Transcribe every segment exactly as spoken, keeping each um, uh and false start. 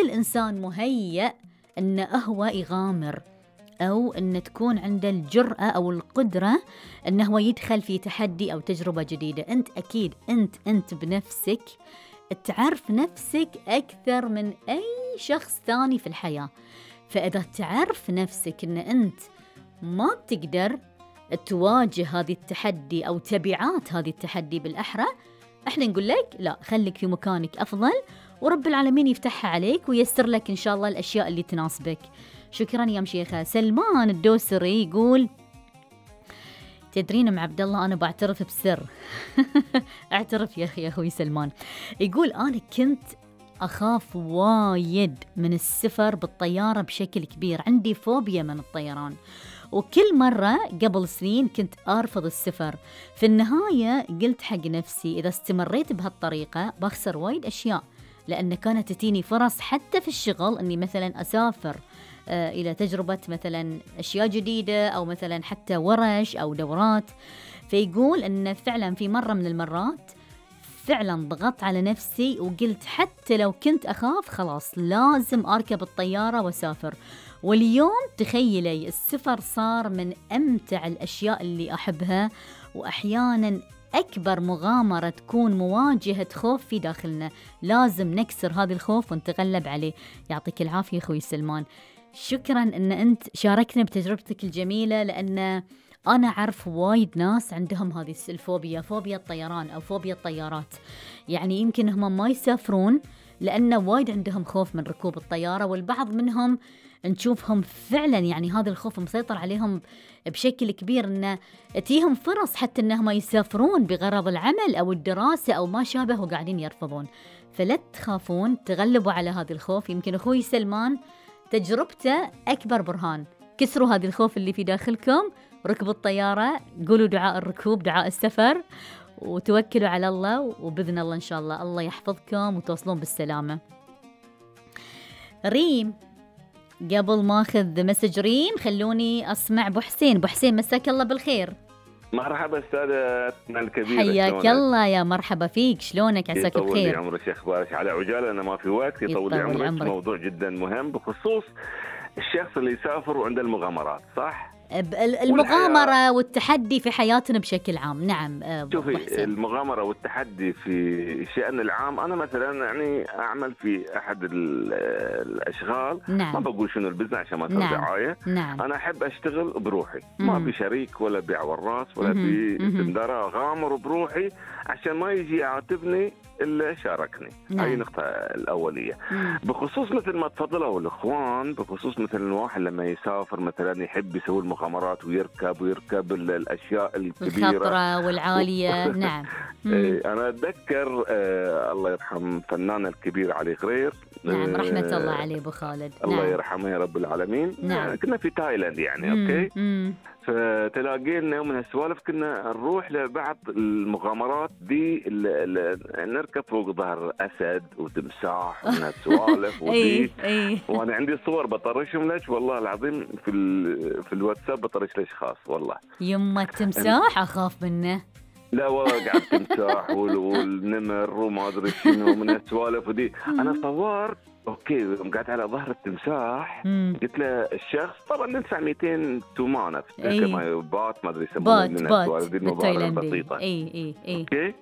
كل إنسان مهيأ أنه هو يغامر أو أن تكون عنده الجرأة أو القدرة أنه هو يدخل في تحدي أو تجربة جديدة. أنت أكيد أنت أنت بنفسك تعرف نفسك أكثر من أي شخص ثاني في الحياة. فإذا تعرف نفسك أن أنت ما بتقدر تواجه هذه التحدي أو تبعات هذه التحدي بالأحرى، احنا نقول لك لا، خليك في مكانك أفضل، ورب العالمين يفتحها عليك ويسر لك إن شاء الله الأشياء اللي تناسبك. شكرا يا مشيخة. سلمان الدوسري يقول تدرين ام عبد الله أنا بعترف بسر اعترف يا أخي يا أخوي سلمان. يقول أنا كنت أخاف وايد من السفر بالطيارة بشكل كبير، عندي فوبيا من الطيران، وكل مرة قبل سنين كنت أرفض السفر. في النهاية قلت حق نفسي إذا استمريت بهالطريقة بخسر وايد أشياء، لأن كانت تتيني فرص حتى في الشغل أني مثلا أسافر آه إلى تجربة مثلا أشياء جديدة أو مثلا حتى ورش أو دورات. فيقول أن فعلا في مرة من المرات فعلا ضغطت على نفسي وقلت حتى لو كنت أخاف خلاص لازم أركب الطيارة وسافر. واليوم تخيلي السفر صار من أمتع الأشياء اللي أحبها، وأحيانا أكبر مغامرة تكون مواجهة خوف في داخلنا، لازم نكسر هذا الخوف ونتغلب عليه. يعطيك العافية أخوي سلمان، شكرا أن أنت شاركنا بتجربتك الجميلة، لأن أنا أعرف وايد ناس عندهم هذه الفوبيا، فوبيا الطيران أو فوبيا الطيارات. يعني يمكن هم ما يسافرون لأن وايد عندهم خوف من ركوب الطيارة، والبعض منهم نشوفهم فعلا يعني هذا الخوف مسيطر عليهم بشكل كبير، أنه تيهم فرص حتى أنهم يسافرون بغرض العمل أو الدراسة أو ما شابه وقاعدين يرفضون. فلا تخافون، تغلبوا على هذا الخوف. يمكن أخوي سلمان تجربته أكبر برهان. كسروا هذا الخوف اللي في داخلكم، ركبوا الطيارة، قولوا دعاء الركوب دعاء السفر، وتوكلوا على الله، وبإذن الله إن شاء الله الله يحفظكم وتوصلون بالسلامة. ريم، قبل ما أخذ مسج ريم خلوني أسمع أبو حسين. أبو حسين مساك الله بالخير. مرحبا أستاذتنا الكبيرة، حياك الله، يا مرحبا فيك، شلونك؟ عساك بخير. يطول لي عمرك، أخبارك؟ على عجالة، أنا ما في وقت. يطول لي عمرك. عمرك موضوع جدا مهم بخصوص الشخص اللي يسافر وعنده المغامرات، صح؟ المغامرة والتحدي في حياتنا بشكل عام. نعم. شوفي، المغامرة والتحدي في شأن العام، أنا مثلا يعني أعمل في أحد الأشغال. نعم. ما بقول شنو البزنس عشان ما تصير دعاية. نعم. أنا أحب أشتغل بروحي، ما بشريك ولا بعوراس ولا بسندرة، غامر بروحي عشان ما يجي يعاتبني إلا شاركني. نعم. هاي النقطة الأولية. مم. بخصوص مثل ما تفضلوا الإخوان، بخصوص مثل الواحد لما يسافر مثلا يحب يسوي المغامرات ويركب ويركب الأشياء الكبيرة الخطرة والعالية. نعم. أنا أتذكر آه الله يرحم فنان الكبير علي غرير. نعم، رحمة آه الله عليه أبو خالد. الله نعم. يرحمه يا رب العالمين. نعم. كنا في تايلاند يعني. مم. أوكي. مم. فتلاقينا من هالسوالف كنا نروح لبعض المغامرات دي، نركب فوق ظهر أسد وتمساح ومن هالسوالف ودي. وأنا عندي صور بطرشهم لك والله العظيم في في الواتساب، بطرش لك خاص والله. يما التمساح أخاف منه. لا والله قاعد تمساح والنمر وما أدري شنو من هالسوالف ودي. أنا صورت اوكي، قاعد على ظهر التمساح. مم. قلت له الشخص طبعا ندفع مئتين تومانه كما بات ما ادري يسمونه من السوالف دي، المبالغ بسيطه. اي اي اي اوكي.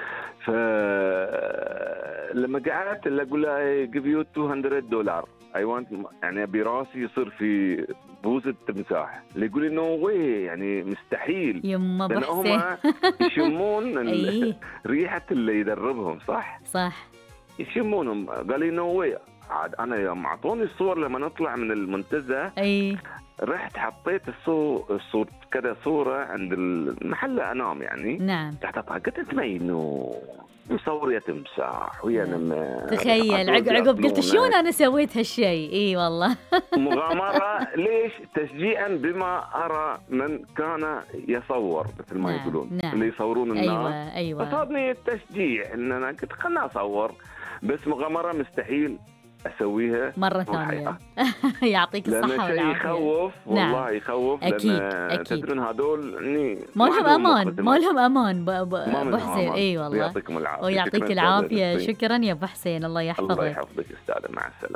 فلما قعدت اللي اقول له جيف يو مئتين دولار اي وانت، يعني براسي يصير في بوز التمساح. اللي يقول لي نو واي، يعني مستحيل. يما لان هم يشمون ريحه اللي يدربهم. صح صح، يشمونهم. قال لي نو واي. عاد انا يوم اعطوني الصور لما نطلع من المنتزه، اي رحت حطيت الصور الصور كذا صوره عند المحل انام يعني. نعم. تحت قلت انت مينو مصور يا تمساح ويا نم. تخيل عقب قلت شلون انا سويت هالشيء. اي والله مغامره. ليش؟ تشجيعا بما ارى من كان يصور مثل ما نعم. يقولون. نعم. اللي يصورون الناس. ايوه ايوه. فصابني التشجيع ان انا كنت خلنا اصور، بس مغامره مستحيل اسويها مره ثانيه. يعطيك الصحه والعافيه. يخوف والله. نعم. يخوف. اكيد لان تدرون هذول يعني ما لهم امان، ما لهم امان ابو حسين. اي والله. يعطيكم العافيه. ويعطيك العافيه. شكرا يا ابو حسين، الله يحفظك. الله يحفظك استاذ، مع السلامه.